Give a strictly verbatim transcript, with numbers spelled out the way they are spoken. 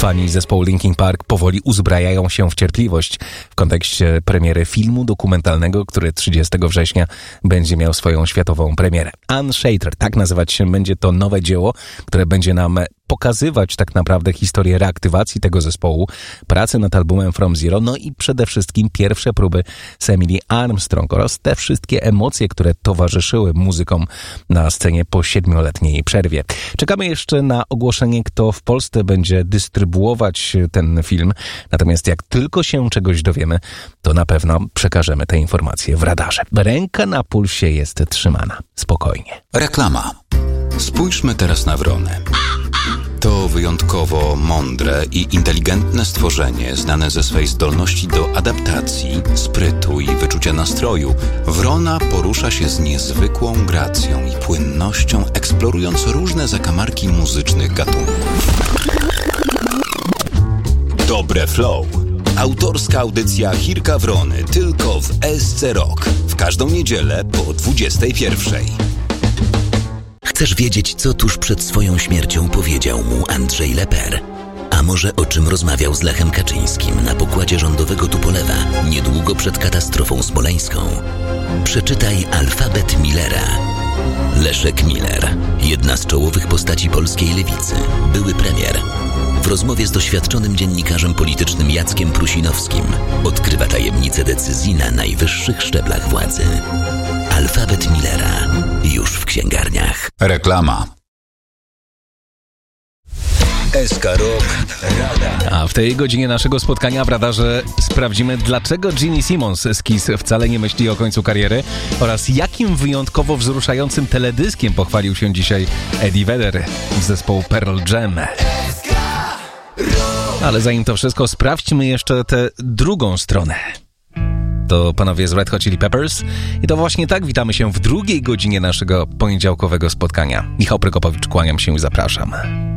Fani zespołu Linkin Park powoli uzbrajają się w cierpliwość w kontekście premiery filmu dokumentalnego, który trzydziestego września będzie miał swoją światową premierę. Unshattered, tak nazywać się będzie to nowe dzieło, które będzie nam pokazywać tak naprawdę historię reaktywacji tego zespołu, pracy nad albumem From Zero, no i przede wszystkim pierwsze próby z Emily Armstrong oraz te wszystkie emocje, które towarzyszyły muzykom na scenie po siedmioletniej przerwie. Czekamy jeszcze na ogłoszenie, kto w Polsce będzie dystrybuować ten film, natomiast jak tylko się czegoś dowiemy, to na pewno przekażemy te informacje w radarze. Ręka na pulsie jest trzymana. Spokojnie. Reklama. Spójrzmy teraz na wronę. To wyjątkowo mądre i inteligentne stworzenie, znane ze swej zdolności do adaptacji, sprytu i wyczucia nastroju. Wrona porusza się z niezwykłą gracją i płynnością, eksplorując różne zakamarki muzycznych gatunków. Dobre Flow. Autorska audycja Chirka Wrony tylko w S C Rock. W każdą niedzielę po dwudziestej pierwszej. Chcesz wiedzieć, co tuż przed swoją śmiercią powiedział mu Andrzej Leper? A może o czym rozmawiał z Lechem Kaczyńskim na pokładzie rządowego Tupolewa niedługo przed katastrofą smoleńską? Przeczytaj Alfabet Millera. Leszek Miller, jedna z czołowych postaci polskiej lewicy, były premier. W rozmowie z doświadczonym dziennikarzem politycznym Jackiem Prusinowskim odkrywa tajemnice decyzji na najwyższych szczeblach władzy. Alfabet Millera. Już w księgarniach. Reklama. S K Rock Radar. A w tej godzinie naszego spotkania w radarze sprawdzimy, dlaczego Gene Simmons z Kiss wcale nie myśli o końcu kariery oraz jakim wyjątkowo wzruszającym teledyskiem pochwalił się dzisiaj Eddie Vedder z zespołu Pearl Jam. Ale zanim to wszystko, sprawdźmy jeszcze tę drugą stronę. To panowie z Red Hot Chili Peppers i to właśnie tak witamy się w drugiej godzinie naszego poniedziałkowego spotkania. Michał Prokopowicz, kłaniam się i zapraszam.